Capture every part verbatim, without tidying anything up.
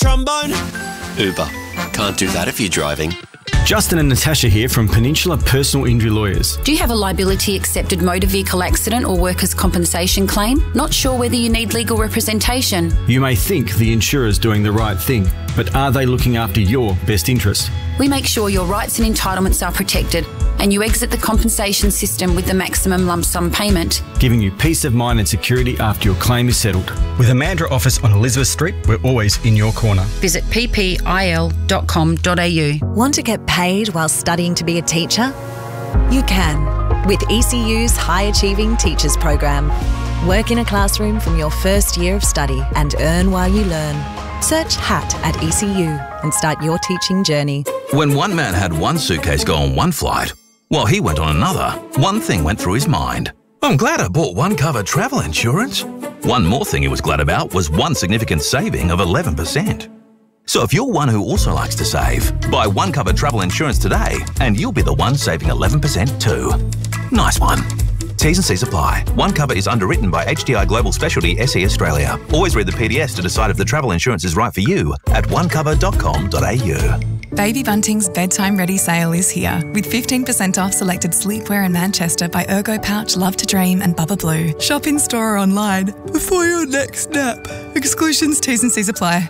trombone? Uber. Can't do that if you're driving. Justin and Natasha here from Peninsula Personal Injury Lawyers. Do you have a liability accepted motor vehicle accident or workers' compensation claim? Not sure whether you need legal representation? You may think the insurer's doing the right thing, but are they looking after your best interest? We make sure your rights and entitlements are protected and you exit the compensation system with the maximum lump sum payment, giving you peace of mind and security after your claim is settled. With a Mandurah office on Elizabeth Street, we're always in your corner. Visit p p i l dot com dot a u. Want to get paid while studying to be a teacher? You can with E C U's High Achieving Teachers Program. Work in a classroom from your first year of study and earn while you learn. Search H A T at E C U and start your teaching journey. When one man had one suitcase go on one flight, while he went on another, one thing went through his mind. I'm glad I bought One Cover travel insurance. One more thing he was glad about was one significant saving of eleven percent. So if you're one who also likes to save, buy One Cover travel insurance today and you'll be the one saving eleven percent too. Nice one. T's and C's apply. One Cover is underwritten by H D I Global Specialty S E Australia. Always read the P D S to decide if the travel insurance is right for you at one cover dot com dot a u. Baby Bunting's bedtime ready sale is here with fifteen percent off selected sleepwear in Manchester by Ergo Pouch, Love to Dream and Bubba Blue. Shop in store or online before your next nap. Exclusions, T's and C's apply.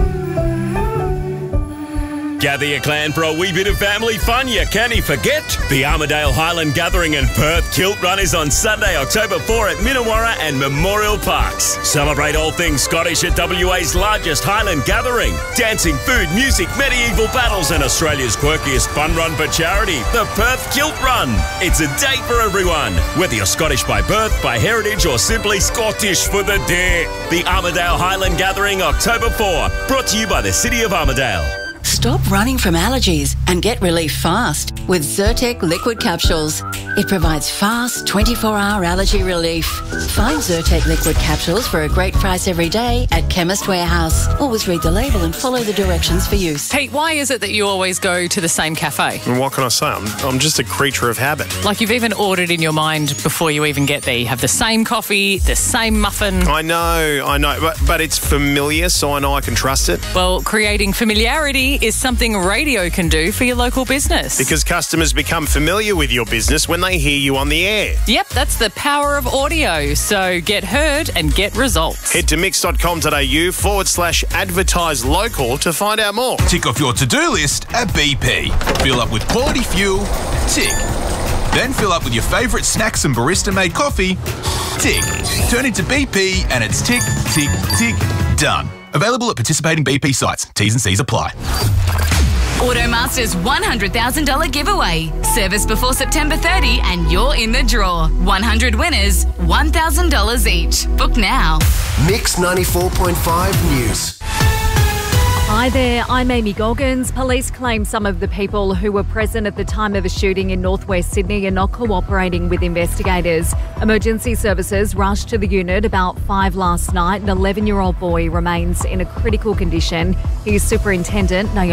Gather your clan for a wee bit of family fun you can't forget. The Armidale Highland Gathering and Perth Kilt Run is on Sunday, October fourth at Minnawarra and Memorial Parks. Celebrate all things Scottish at W A's largest Highland Gathering. Dancing, food, music, medieval battles and Australia's quirkiest fun run for charity, the Perth Kilt Run. It's a day for everyone, whether you're Scottish by birth, by heritage or simply Scottish for the day. The Armidale Highland Gathering, October fourth, brought to you by the City of Armidale. Stop running from allergies and get relief fast with Zyrtec liquid capsules. It provides fast twenty-four hour allergy relief. Find Zyrtec liquid capsules for a great price every day at Chemist Warehouse. Always read the label and follow the directions for use. Pete, why is it that you always go to the same cafe? And what can I say? I'm, I'm just a creature of habit. Like you've even ordered in your mind before you even get there. You have the same coffee, the same muffin. I know, I know, but, but it's familiar, so I know I can trust it. Well, creating familiarity is something radio can do for your local business. Because customers become familiar with your business when they hear you on the air. Yep, that's the power of audio. So get heard and get results. Head to mix.com.au forward slash advertise local to find out more. Tick off your to-do list at B P. Fill up with quality fuel. Tick. Then fill up with your favourite snacks and barista-made coffee. Tick. Turn into B P and it's tick, tick, tick, done. Available at participating B P sites. T's and C's apply. Automaster's one hundred thousand dollars giveaway. Service before September thirtieth and you're in the draw. one hundred winners, one thousand dollars each. Book now. Mix ninety-four point five News. Hi there, I'm Amy Goggins. Police claim some of the people who were present at the time of the shooting in northwest Sydney are not cooperating with investigators. Emergency services rushed to the unit about five last night. An eleven-year-old boy remains in a critical condition. His superintendent, Naomi